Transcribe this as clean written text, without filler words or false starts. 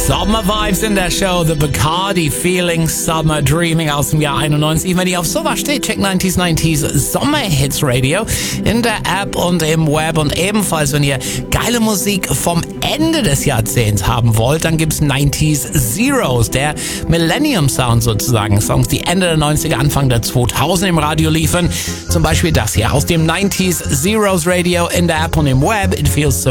Sommer-Vibes in der Show, The Bacardi Feeling Summer Dreaming aus dem Jahr 91. Wenn ihr auf sowas steht, check 90s Sommerhits Radio in der App und im Web. Und ebenfalls, wenn ihr geile Musik vom Ende des Jahrzehnts haben wollt, dann gibt's 90s Zeros, der Millennium Sound sozusagen. Songs, die Ende der 90er, Anfang der 2000 im Radio liefen. Zum Beispiel das hier aus dem 90s Zeros Radio in der App und im Web. It feels so